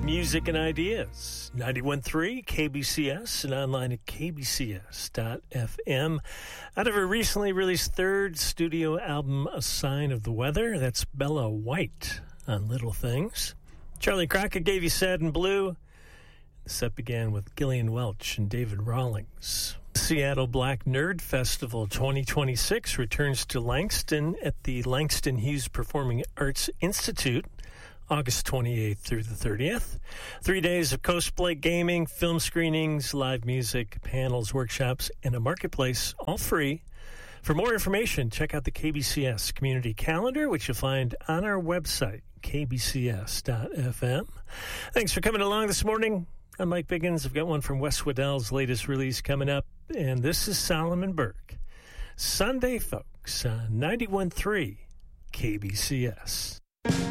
music and ideas. 91.3 KBCS and online at kbcs.fm. Out of her recently released third studio album, A Sign of the Weather, that's Bella White on Little Things. Charlie Crockett gave you Sad and Blue. The set began with Gillian Welch and David Rawlings. Seattle Black Nerd Festival 2026 returns to Langston at the Langston Hughes Performing Arts Institute, August 28th through the 30th. 3 days of cosplay gaming, film screenings, live music, panels, workshops, and a marketplace, all free. For more information, check out the KBCS community calendar, which you'll find on our website, kbcs.fm. Thanks for coming along this morning. I'm Mike Biggins. I've got one from Wes Waddell's latest release coming up, and this is Solomon Burke. Sunday, folks, on 91.3 KBCS.